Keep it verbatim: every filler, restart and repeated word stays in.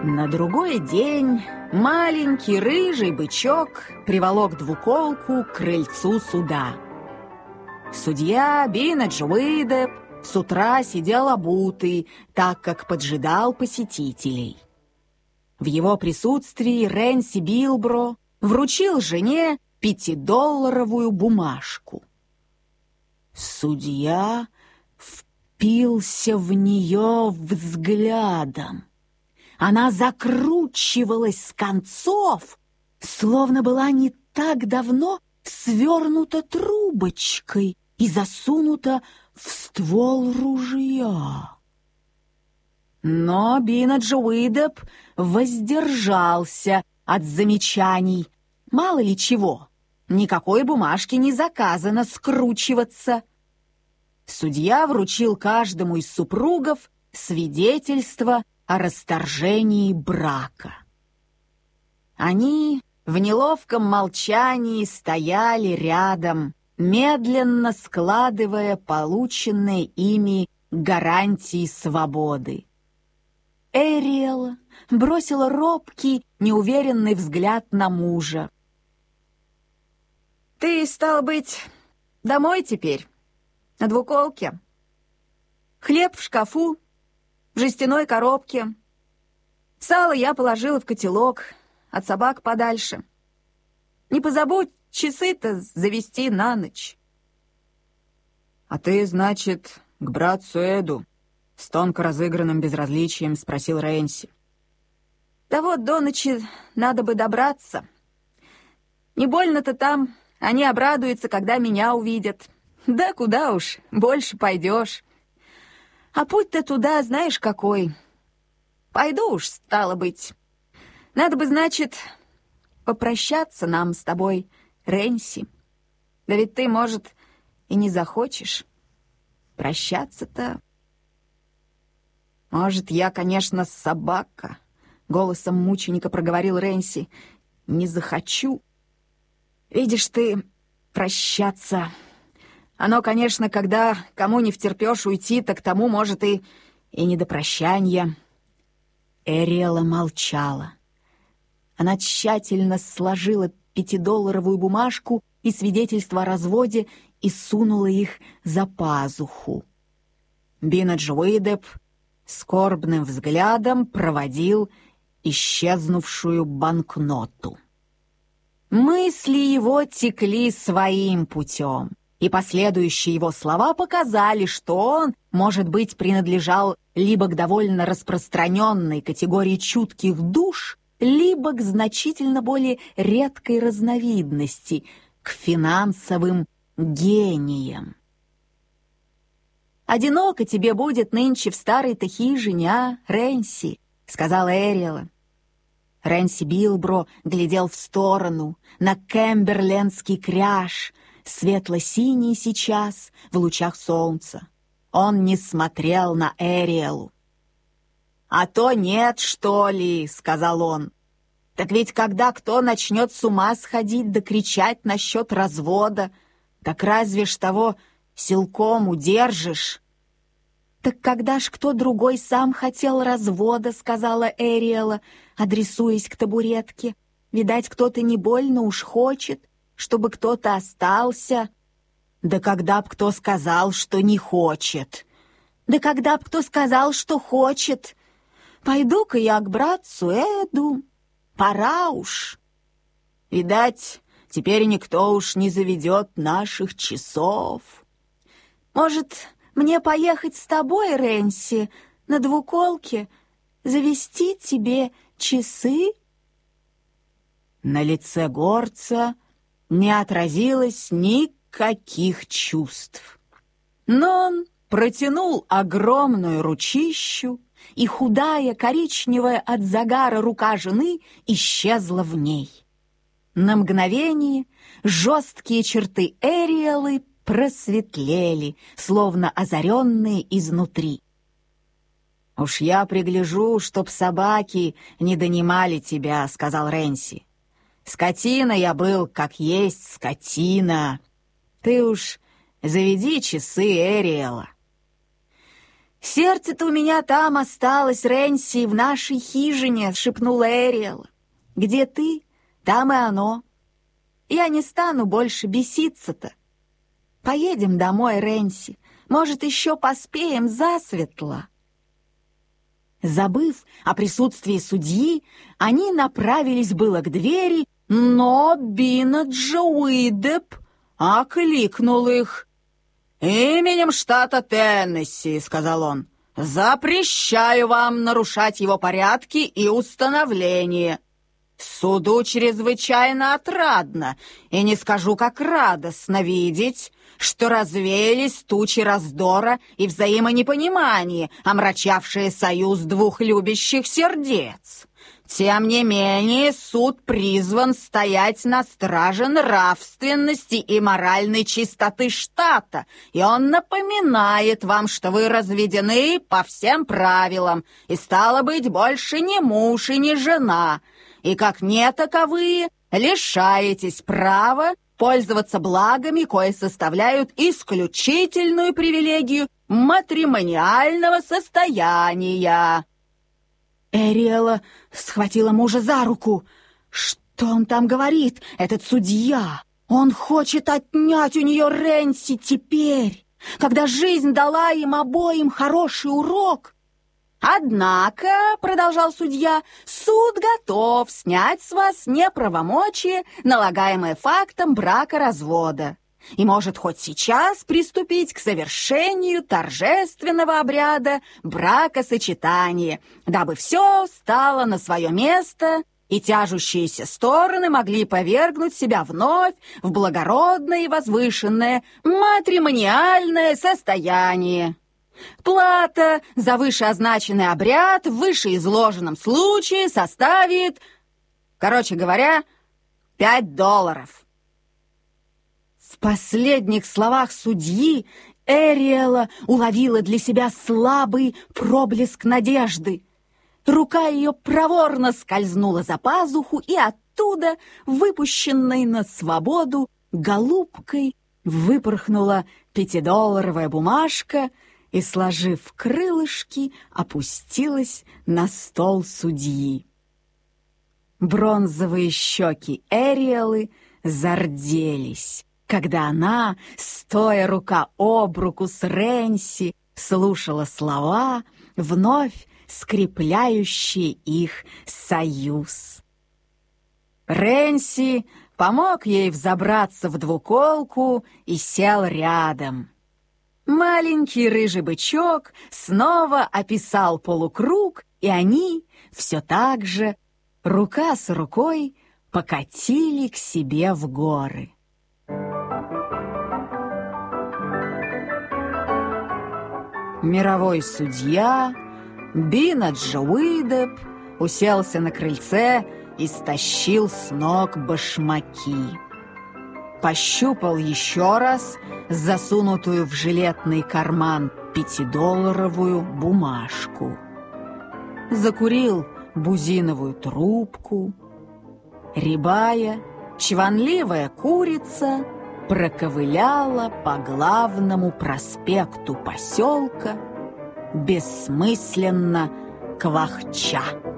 На другой день маленький рыжий бычок приволок двуколку к крыльцу суда. Судья Бинедж Уидеп с утра сидел обутый, так как поджидал посетителей. В его присутствии Рэнси Билбро вручил жене пятидолларовую бумажку. Судья впился в нее взглядом. Она закручивалась с концов, словно была не так давно свернута трубочкой и засунута в ствол ружья. Но Бинедж Уидеп воздержался от замечаний. Мало ли чего, никакой бумажки не заказано скручиваться. Судья вручил каждому из супругов свидетельство о расторжении брака. Они в неловком молчании стояли рядом, медленно складывая полученные ими гарантии свободы. Эриэла бросила робкий, неуверенный взгляд на мужа. «Ты, стало быть, домой теперь, на двуколке? Хлеб в шкафу, в жестяной коробке. Сало я положила в котелок, от собак подальше. Не позабудь часы-то завести на ночь». «А ты, значит, к братцу Эду?» — с тонко разыгранным безразличием спросил Рэнси. «Да вот до ночи надо бы добраться. Не больно-то там, они обрадуются, когда меня увидят. Да куда уж, больше пойдешь. А путь-то туда знаешь какой. Пойду уж, стало быть. Надо бы, значит, попрощаться нам с тобой, Рэнси. Да ведь ты, может, и не захочешь. Прощаться-то... Может, я, конечно, собака, — голосом мученика проговорил Рэнси. Не захочу. Видишь ты, прощаться... Оно, конечно, когда кому не втерпешь уйти, так тому, может, и, и не до прощания». Эриэла молчала. Она тщательно сложила пятидолларовую бумажку и свидетельство о разводе и сунула их за пазуху. Бинедж Уидеп скорбным взглядом проводил исчезнувшую банкноту. Мысли его текли своим путем, и последующие его слова показали, что он, может быть, принадлежал либо к довольно распространенной категории чутких душ, либо к значительно более редкой разновидности, к финансовым гениям. «Одиноко тебе будет нынче в старой-то хижине, а, Рэнси?» — сказала Эриэла. Рэнси Билбро глядел в сторону, на Кэмберлендский кряж, светло-синий сейчас в лучах солнца. Он не смотрел на Эриэлу. «А то нет, что ли», — сказал он. «Так ведь когда кто начнет с ума сходить да кричать насчет развода, так разве ж того силком удержишь?» «Так когда ж кто другой сам хотел развода», — сказала Эриэла, адресуясь к табуретке. «Видать, кто-то не больно уж хочет, чтобы кто-то остался». «Да когда б кто сказал, что не хочет?» «Да когда б кто сказал, что хочет? Пойду-ка я к братцу Эду. Пора уж. Видать, теперь никто уж не заведет наших часов. Может, мне поехать с тобой, Рэнси, на двуколке, завести тебе часы?» На лице горца не отразилось никаких чувств. Но он протянул огромную ручищу, и худая, коричневая от загара рука жены исчезла в ней. На мгновение жесткие черты Эриэлы просветлели, словно озаренные изнутри. «Уж я пригляжу, чтоб собаки не донимали тебя», — сказал Рэнси. «Скотина я был, как есть скотина. Ты уж заведи часы, Эриэла». «Сердце-то у меня там осталось, Ренси, в нашей хижине», — шепнула Эриэла. «Где ты, там и оно. Я не стану больше беситься-то. Поедем домой, Ренси. Может, еще поспеем засветло». Забыв о присутствии судьи, они направились было к двери, но Бинаджа Уидеп окликнул их. «Именем штата Теннесси, — сказал он, — запрещаю вам нарушать его порядки и установления. Суду чрезвычайно отрадно, и не скажу, как радостно видеть, что развеялись тучи раздора и взаимонепонимания, омрачавшие союз двух любящих сердец. Тем не менее, суд призван стоять на страже нравственности и моральной чистоты штата, и он напоминает вам, что вы разведены по всем правилам, и, стало быть, больше не муж и не жена, и, как не таковые, лишаетесь права пользоваться благами, кои составляют исключительную привилегию матримониального состояния». Эриэла схватила мужа за руку. «Что он там говорит, этот судья? Он хочет отнять у нее Ренси теперь, когда жизнь дала им обоим хороший урок». «Однако, — продолжал судья, — суд готов снять с вас неправомочие, налагаемое фактом брака-развода, и может хоть сейчас приступить к совершению торжественного обряда бракосочетания, дабы все стало на свое место, и тяжущиеся стороны могли повергнуть себя вновь в благородное и возвышенное матримониальное состояние. Плата за вышеозначенный обряд в вышеизложенном случае составит, короче говоря, пять долларов». В последних словах судьи Эриэла уловила для себя слабый проблеск надежды. Рука ее проворно скользнула за пазуху, и оттуда, выпущенной на свободу, голубкой выпорхнула пятидолларовая бумажка и, сложив крылышки, опустилась на стол судьи. Бронзовые щеки Эриэлы зарделись, когда она, стоя рука об руку с Ренси, слушала слова, вновь скрепляющие их союз. Ренси помог ей взобраться в двуколку и сел рядом. Маленький рыжий бычок снова описал полукруг, и они все так же, рука с рукой, покатили к себе в горы. Мировой судья Бинаджа Уидеп уселся на крыльце и стащил с ног башмаки. Пощупал еще раз засунутую в жилетный карман пятидолларовую бумажку. Закурил бузиновую трубку. Рябая, чванливая курица проковыляла по главному проспекту поселка, бессмысленно квахча.